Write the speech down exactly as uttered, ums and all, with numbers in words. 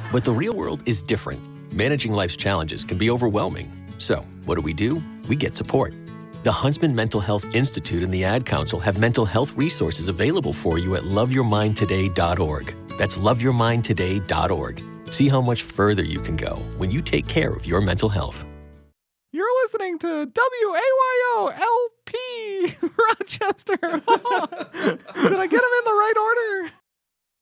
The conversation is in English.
But the real world is different. Managing life's challenges can be overwhelming. So, what do we do? We get support. The Huntsman Mental Health Institute and the Ad Council have mental health resources available for you at love your mind today dot org. That's love your mind today dot org. See how much further you can go when you take care of your mental health. You're listening to W A Y O L P Rochester. Did I get them in the right order?